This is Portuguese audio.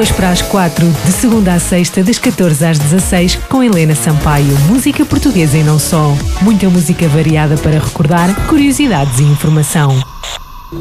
2 para as 4, de segunda à sexta, das 14 às 16, com Helena Sampaio. Música portuguesa e não só. Muita música variada para recordar, curiosidades e informação.